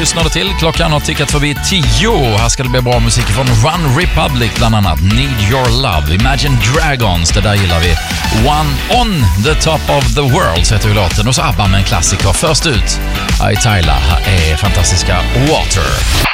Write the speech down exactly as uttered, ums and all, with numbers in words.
lyssnar du till. Klockan har tickat förbi tio. Här ska det bli bra musik från One Republic bland annat. Need Your Love, Imagine Dragons, det där gillar vi. One on the top of the world heter vi låten. Och så ABBA med en klassiker. Först ut, I Tyler, här är fantastiska Water.